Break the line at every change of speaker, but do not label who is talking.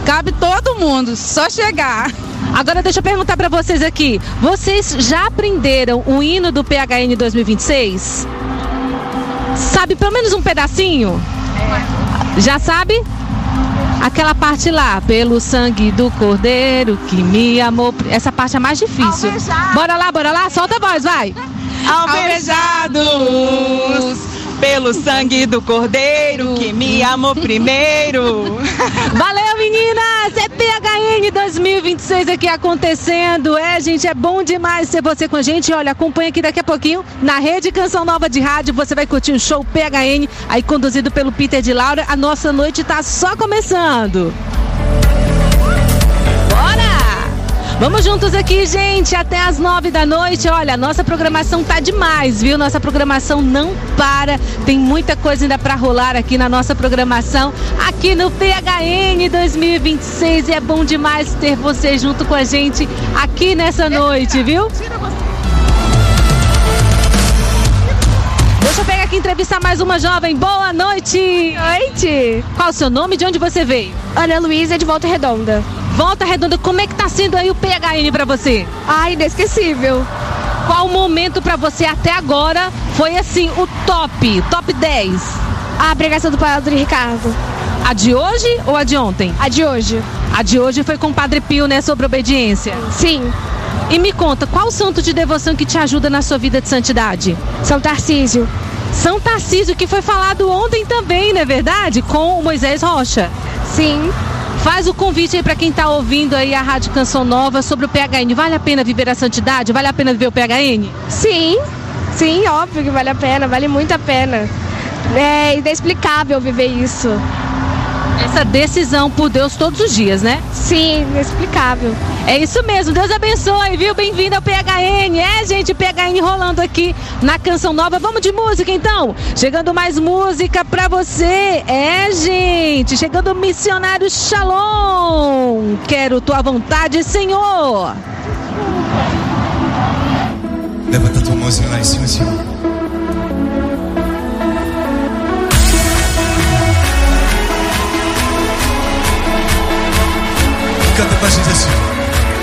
Cabe todo mundo, só chegar.
Agora deixa eu perguntar pra vocês aqui. Vocês já aprenderam o hino do PHN 2026? Sabe pelo menos um pedacinho? Já sabe? Aquela parte lá, pelo sangue do Cordeiro que me amou. Essa parte é mais difícil. Bora lá, solta a voz, vai.
Alvejados pelo sangue do Cordeiro que me amou primeiro.
Valeu, meninas! É PHN 2026 aqui acontecendo. Gente, é bom demais ter você com a gente. Olha, acompanha aqui daqui a pouquinho na Rede Canção Nova de Rádio. Você vai curtir o show PHN, aí conduzido pelo Peter de Laura. A nossa noite tá só começando. Vamos juntos aqui, gente, até as 9 da noite. Olha, nossa programação tá demais, viu? Nossa programação não para. Tem muita coisa ainda pra rolar aqui na nossa programação, aqui no PHN 2026. E é bom demais ter você junto com a gente aqui nessa noite, viu? Deixa eu pegar aqui e entrevistar mais uma jovem. Boa noite!
Noite!
Qual o seu nome e de onde você veio?
Ana Luísa, de Volta Redonda.
Volta Redonda, como é que tá sendo aí o PHN pra você?
Inesquecível.
Qual momento pra você até agora foi assim, o top 10?
A pregação do Padre Ricardo.
A de hoje ou a de ontem?
A de hoje.
A de hoje foi com o Padre Pio, né, sobre obediência?
Sim.
E me conta, qual o santo de devoção que te ajuda na sua vida de santidade?
São Tarcísio.
São Tarcísio, que foi falado ontem também, não é verdade? Com o Moisés Rocha.
Sim.
Faz o convite aí para quem tá ouvindo aí a Rádio Canção Nova sobre o PHN. Vale a pena viver a santidade? Vale a pena viver o PHN?
Sim, óbvio que vale a pena, vale muito a pena. É inexplicável viver isso.
Essa decisão por Deus todos os dias, né?
Sim, inexplicável.
É isso mesmo, Deus abençoe, viu? Bem-vindo ao PHN. Gente, PHN rolando aqui na Canção Nova. Vamos de música, então? Chegando mais música pra você. Gente, chegando o Missionário Shalom. Quero tua vontade, Senhor.
Levanta tua mãozinha lá em cima, Senhor.